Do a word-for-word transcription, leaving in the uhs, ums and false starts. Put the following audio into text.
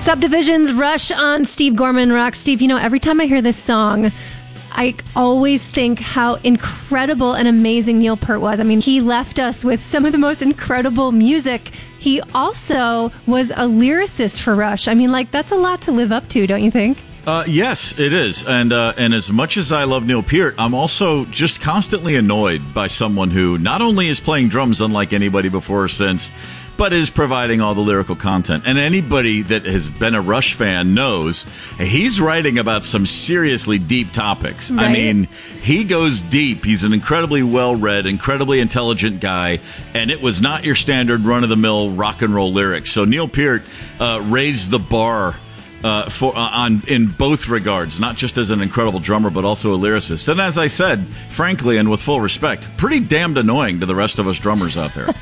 Subdivisions, Rush on Steve Gorman Rock. Steve, you know, every time I hear this song, I always think how incredible and amazing Neil Peart was. I mean, he left us with some of the most incredible music. He also was a lyricist for Rush. I mean, like, that's a lot to live up to, don't you think? Uh, yes, it is. And uh, and as much as I love Neil Peart, I'm also just constantly annoyed by someone who not only is playing drums unlike anybody before or since, but is providing all the lyrical content. And anybody that has been a Rush fan knows he's writing about some seriously deep topics. Right. I mean, he goes deep. He's an incredibly well-read, incredibly intelligent guy, and it was not your standard run-of-the-mill rock and roll lyrics. So Neil Peart uh, raised the bar Uh, for uh, on in both regards, not just as an incredible drummer, but also a lyricist. And as I said, frankly, and with full respect, pretty damned annoying to the rest of us drummers out there.